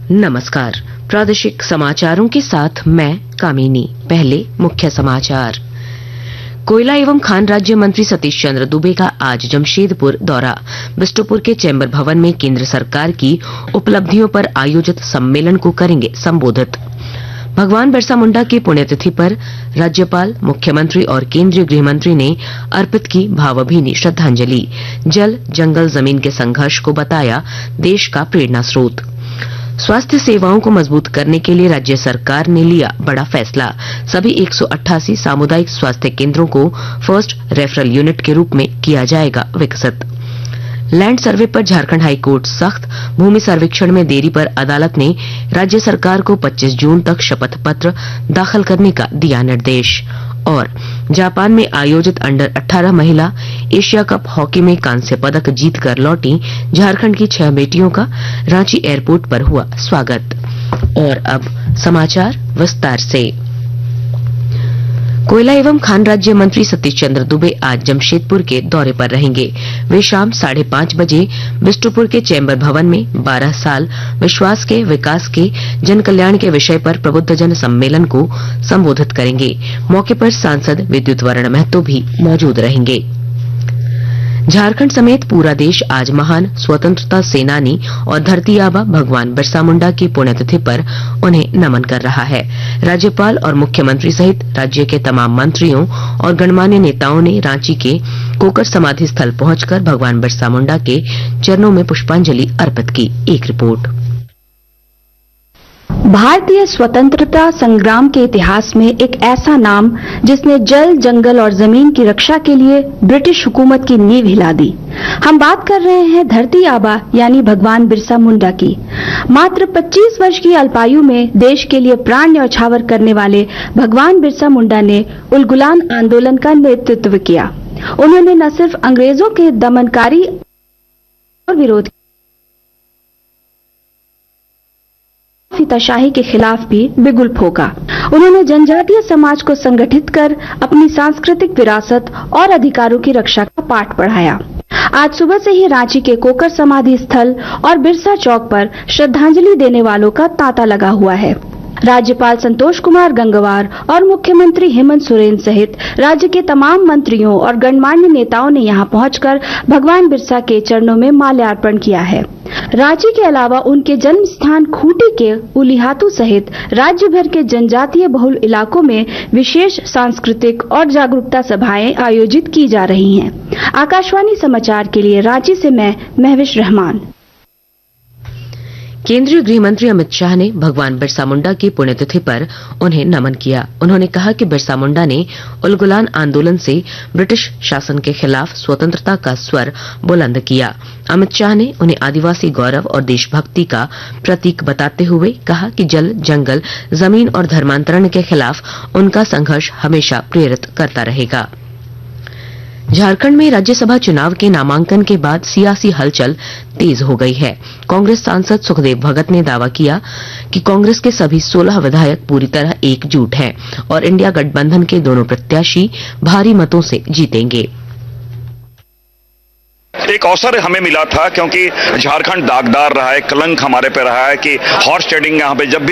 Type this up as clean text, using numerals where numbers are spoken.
नमस्कार। प्रादेशिक समाचारों के साथ मैं कामिनी। पहले मुख्य समाचार। कोयला एवं खान राज्य मंत्री सतीश चंद्र दुबे का आज जमशेदपुर दौरा। बिष्टुपुर के चैम्बर भवन में केंद्र सरकार की उपलब्धियों पर आयोजित सम्मेलन को करेंगे संबोधित। भगवान बिरसा मुंडा की पुण्यतिथि पर राज्यपाल, मुख्यमंत्री और केंद्रीय गृह मंत्री ने अर्पित की भावभीनी श्रद्धांजलि। जल, जंगल, जमीन के संघर्ष को बताया देश का प्रेरणा स्रोत। स्वास्थ्य सेवाओं को मजबूत करने के लिए राज्य सरकार ने लिया बड़ा फैसला। सभी 188 सामुदायिक स्वास्थ्य केंद्रों को फर्स्ट रेफरल यूनिट के रूप में किया जाएगा विकसित। लैंड सर्वे पर झारखंड हाईकोर्ट सख्त। भूमि सर्वेक्षण में देरी पर अदालत ने राज्य सरकार को 25 जून तक शपथ पत्र दाखिल करने का दिया निर्देश। और जापान में आयोजित अंडर 18 महिला एशिया कप हॉकी में कांस्य पदक जीतकर लौटी झारखंड की 6 बेटियों का रांची एयरपोर्ट पर हुआ स्वागत। और अब समाचार विस्तार से। कोयला एवं खान राज्य मंत्री सतीश चंद्र दुबे आज जमशेदपुर के दौरे पर रहेंगे। वे शाम 5:30 बजे बिष्टुपुर के चैम्बर भवन में 12 साल विश्वास के विकास के जन कल्याण के विषय पर प्रबुद्ध जन सम्मेलन को संबोधित करेंगे। मौके पर सांसद विद्युत वरण महतो भी मौजूद रहेंगे। झारखंड समेत पूरा देश आज महान स्वतंत्रता सेनानी और धरती आबा भगवान बिरसा मुंडा की पुण्यतिथि पर उन्हें नमन कर रहा है। राज्यपाल और मुख्यमंत्री सहित राज्य के तमाम मंत्रियों और गणमान्य नेताओं ने रांची के कोकर समाधि स्थल पहुंचकर भगवान बिरसा मुंडा के चरणों में पुष्पांजलि अर्पित की। एक रिपोर्ट। भारतीय स्वतंत्रता संग्राम के इतिहास में एक ऐसा नाम जिसने जल, जंगल और जमीन की रक्षा के लिए ब्रिटिश हुकूमत की नींव हिला दी। हम बात कर रहे हैं धरती आबा यानी भगवान बिरसा मुंडा की। मात्र 25 वर्ष की अल्पायु में देश के लिए प्राण न्यौछावर करने वाले भगवान बिरसा मुंडा ने उलगुलान आंदोलन का नेतृत्व किया। उन्होंने न सिर्फ अंग्रेजों के दमनकारी और विरोध फीताशाही के खिलाफ भी बिगुल फूंका। उन्होंने जनजातीय समाज को संगठित कर अपनी सांस्कृतिक विरासत और अधिकारों की रक्षा का पाठ पढ़ाया। आज सुबह से ही रांची के कोकर समाधि स्थल और बिरसा चौक पर श्रद्धांजलि देने वालों का तांता लगा हुआ है। राज्यपाल संतोष कुमार गंगवार और मुख्यमंत्री हेमंत सोरेन सहित राज्य के तमाम मंत्रियों और गणमान्य नेताओं ने यहां पहुंचकर भगवान बिरसा के चरणों में माल्यार्पण किया है। रांची के अलावा उनके जन्म स्थान खूंटी के उलिहातू सहित राज्य भर के जनजातीय बहुल इलाकों में विशेष सांस्कृतिक और जागरूकता सभाएं आयोजित की जा रही हैं। आकाशवाणी समाचार के लिए रांची से मैं महविश रहमान। केंद्रीय गृह मंत्री अमित शाह ने भगवान बिरसा मुंडा की पुण्यतिथि पर उन्हें नमन किया। उन्होंने कहा कि बिरसा मुंडा ने उलगुलान आंदोलन से ब्रिटिश शासन के खिलाफ स्वतंत्रता का स्वर बुलंद किया। अमित शाह ने उन्हें आदिवासी गौरव और देशभक्ति का प्रतीक बताते हुए कहा कि जल, जंगल, जमीन और धर्मांतरण के खिलाफ उनका संघर्ष हमेशा प्रेरित करता रहेगा। झारखंड में राज्यसभा चुनाव के नामांकन के बाद सियासी हलचल तेज हो गई है। कांग्रेस सांसद सुखदेव भगत ने दावा किया कि कांग्रेस के सभी 16 विधायक पूरी तरह एकजुट हैं और इंडिया गठबंधन के दोनों प्रत्याशी भारी मतों से जीतेंगे। एक अवसर हमें मिला था क्योंकि झारखंड दागदार रहा है, कलंक हमारे पे रहा है कि हॉर्स ट्रेडिंग यहाँ पे जब भी